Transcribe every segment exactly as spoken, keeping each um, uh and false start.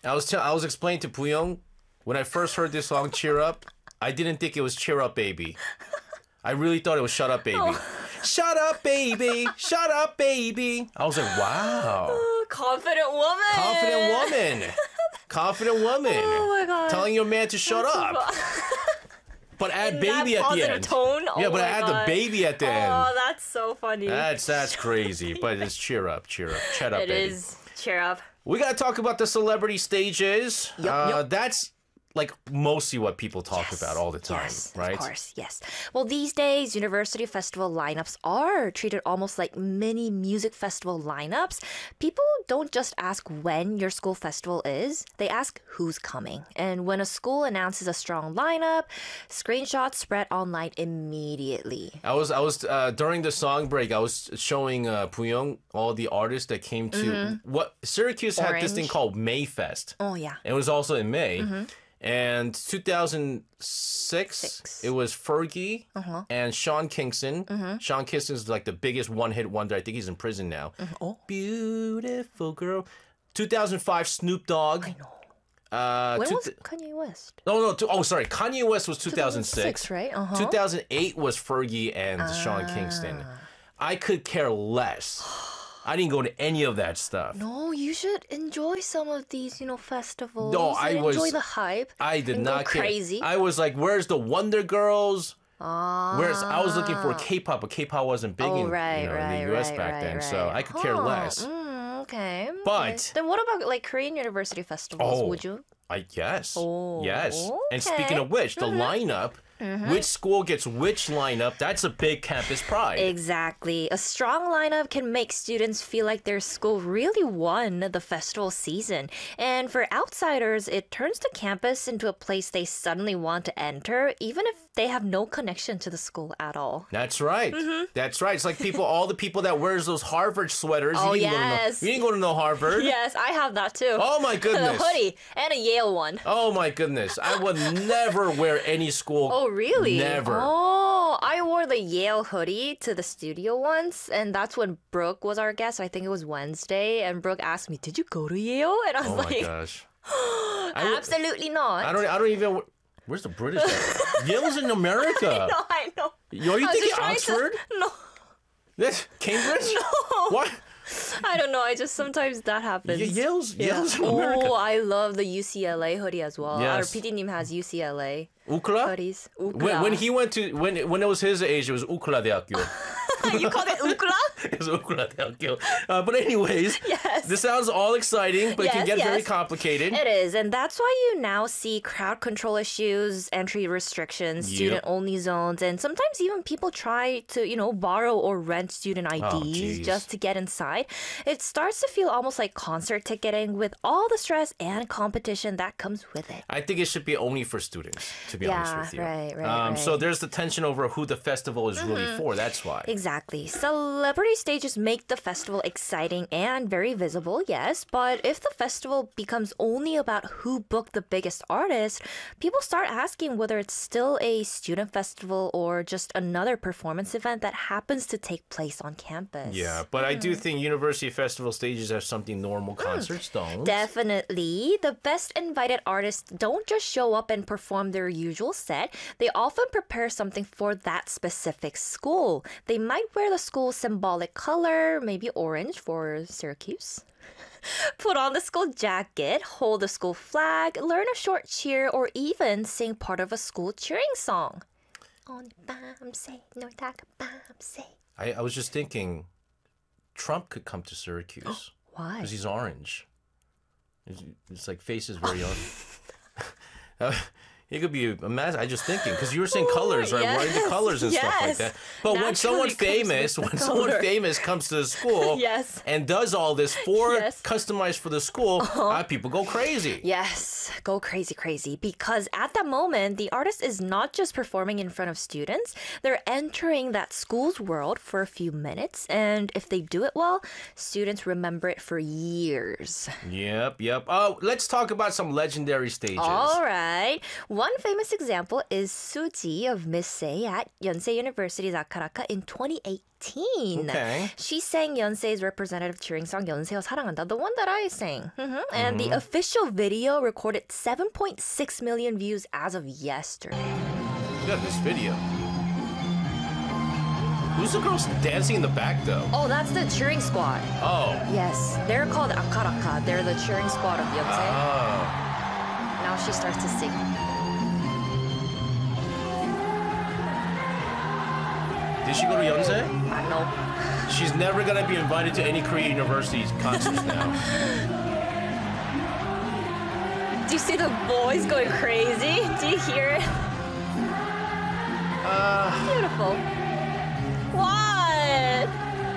I was tell- I was explaining to Puyong when I first heard this song "Cheer Up." I didn't think it was "Cheer Up, Baby." I really thought it was "Shut Up, Baby." Oh. Shut up, baby. Shut up, baby. I was like, wow. Confident woman. Confident woman. Confident woman. Oh my God. Telling your man to shut up. But add In baby that at the positive end. tone? Oh yeah, but my add God. the baby at the end. Oh, that's so funny. That's that's crazy. But it's cheer up, cheer up. Shut up, It baby. is. Cheer up. We got to talk about the celebrity stages. Yup, uh, yup. That's like mostly what people talk Yes, about all the time, yes, right? Of course, yes. Well, these days, university festival lineups are treated almost like mini music festival lineups. People don't just ask when your school festival is, they ask who's coming. And when a school announces a strong lineup, screenshots spread online immediately. I was I was uh, during the song break. I was showing uh, Puyong all the artists that came to what Syracuse had this thing Mm-hmm. Orange. called Mayfest. Oh, yeah. It was also in May. And two thousand six, Six. it was Fergie and Sean Kingston. Sean Kingston is like the biggest one-hit wonder. I think he's in prison now. Oh. Beautiful girl. two thousand five, Snoop Dogg. I know. Uh, When two was th- Kanye West? no, no. Two, oh, sorry. Kanye West was two thousand six. right? Uh-huh. two thousand eight was Fergie and Sean Kingston. I could care less. I didn't go to any of that stuff. No, you should enjoy some of these, you know, festivals. No, and I enjoy was- the hype. I did and not go care. crazy. I was like, "Where's the Wonder Girls?" Whereas I was looking for K-pop, but K-pop wasn't big Oh, in, right, you know, right, in the U S right, back right, then, right. so I could care Huh, less. Mm, okay. But- okay. Then what about like Korean university festivals? Oh. Would you? I guess. Oh, yes. And okay. speaking of which, the lineup, which school gets which lineup, that's a big campus pride. Exactly. A strong lineup can make students feel like their school really won the festival season. And for outsiders, it turns the campus into a place they suddenly want to enter, even if they have no connection to the school at all. That's right. That's right. It's like people, all the people that wears those Harvard sweaters. Oh, you didn't yes. Go to no, you didn't go to no Harvard. Yes, I have that too. Oh my The goodness. hoodie and a Yale one. Oh my goodness. I would never wear any school. Oh, really? Never. Oh, I wore the Yale hoodie to the studio once, and that's when Brooke was our guest. I think it was Wednesday, and Brooke asked me, "Did you go to Yale?" And I was Oh my like, gosh. I, "Absolutely not." I don't. I don't even. Where's the British? at? Yale's in America. No, I know. Yo, you I was thinking just trying Oxford? To, no, This Cambridge? No. What? I don't know. I just sometimes that happens. Y- Yale's Yeah. Yale's in America. Oh, I love the U C L A hoodie as well. Yes. Our P D 님 has U C L A Ukla? hoodies. When, when he went to when when it was his age, it was Ukla 대학교. You called it ukla? It was Ukla 대학교. Uh, but anyways, Yes. this sounds all exciting, but it can Yes, get very yes. complicated. It is, and that's why you now see crowd control issues, entry restrictions, Yep. student-only zones, and sometimes even people try to, you know, borrow or rent student I Ds Oh, geez. just to get inside. It starts to feel almost like concert ticketing with all the stress and competition that comes with it. I think it should be only for students, to be Yeah, honest with you. right, right, um, right. So there's the tension over who the festival is really for. That's why. Exactly. Celebrity stages make the festival exciting and very visible, yes, but if the festival becomes only about who booked the biggest artist, people start asking whether it's still a student festival or just another performance event that happens to take place on campus. Yeah, but I Hmm. do think university festival stages are something normal concerts don't. Definitely. The best invited artists don't just show up and perform their usual set. They often prepare something for that specific school. They might wear the school's symbolic color, maybe orange for Syracuse. Put on the school jacket, hold the school flag, learn a short cheer, or even sing part of a school cheering song. On 밤새 놀다가 밤새. I, I was just thinking, Trump could come to Syracuse Why? because he's orange. It's, it's like face is very orange. Uh, It could be a mess. I just thinking because you were saying colors, right? yes, What are the colors and stuff like yes. that? But when Naturally someone comes with famous, the when someone color. famous comes to the school, Yes. and does all this for Yes. Uh-huh. customized for the school, uh, people go crazy. Yes, go crazy, crazy. Because at that moment, the artist is not just performing in front of students, they're entering that school's world for a few minutes. And if they do it well, students remember it for years. Yep, yep. Oh, let's talk about some legendary stages. All right. One famous example is Suji of Miss Say at Yonsei University's Akaraka in twenty eighteen. eighteen. Okay. She sang Yonsei's representative cheering song 연세여 사랑한다, the one that I sang. Mhm. And the official video recorded seven point six million views as of yesterday. Look at this video. Who's the girl dancing in the back, though? Oh, that's the cheering squad. Oh. Yes, they're called Akaraka. They're the cheering squad of Yonsei. Oh. Now she starts to sing. Did she go to Yonsei? I know. She's never gonna be invited to any Korea University concerts now. Do you see the boys going crazy? Do you hear it? Uh, Beautiful. What?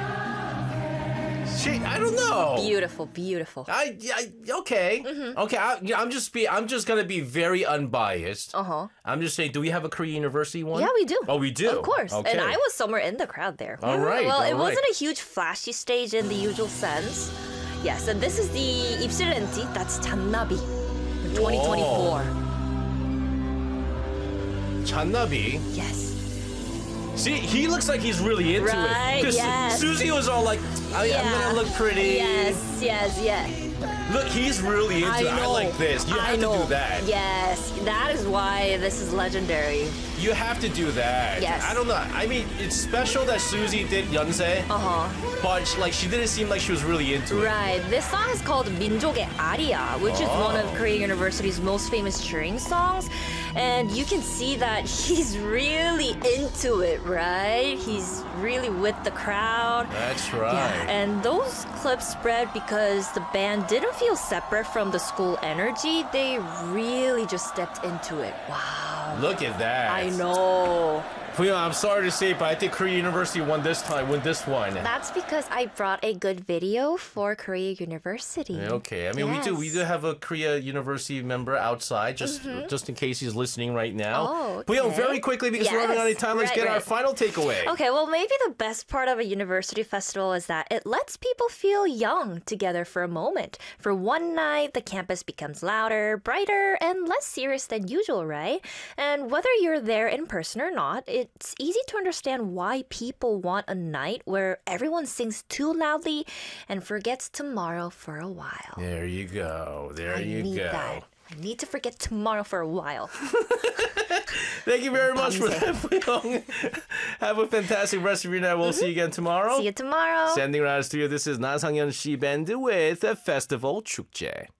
she, I don't know. Beautiful, beautiful. I, I okay, okay. I, yeah, I'm just be, I'm just gonna be very unbiased. Uh huh. I'm just saying, do we have a Korea University one? Yeah, we do. Oh, we do. Of course. Okay. And I was somewhere in the crowd there. All Mhm. right, Well, all it right. wasn't a huge flashy stage in the usual sense. Yes, and this is the 입실렌티. That's 잔나비. twenty twenty-four. Channabi. Yes. See, he looks like he's really into Right, it. 'Cause yes. Susie was all like, I, I'm gonna look pretty. Yes, yes, yes. Look, he's really into I it. I know. like this. You I have know. to do that. Yes, that is why this is legendary. You have to do that. Yes. I don't know. I mean, it's special that Susie did Yonsei, Uh huh. but like she didn't seem like she was really into it. Right. This song is called 민족의 아리아, which is one of Oh. Korea University's most famous cheering songs. And you can see that he's really into it, right? He's really with the crowd. That's right. Yeah, and those clips spread because the band didn't feel separate from the school energy. They really just stepped into it. Wow. Look at that. I know. Puyong, I'm sorry to say, but I think Korea University won this time. Won this one. That's because I brought a good video for Korea University. Okay, I mean we do we Yes. do have a Korea University member outside, just just in case he's listening right now. Oh, Puyong, okay. very quickly because we're running out of Yes, time. Let's right, get our right. final takeaway. Okay, well, maybe the best part of a university festival is that it lets people feel young together for a moment. For one night, the campus becomes louder, brighter, and less serious than usual, right? And whether you're there in person or not, it's easy to understand why people want a night where everyone sings too loudly and forgets tomorrow for a while. There you go. There I you need go. that. I need to forget tomorrow for a while. Thank you very much for 밤새. that, Puyong. Have a fantastic rest of your night. We'll see you again tomorrow. See you tomorrow. Sending around the studio, this is Na Sang-yeon She Band with the Festival 축제.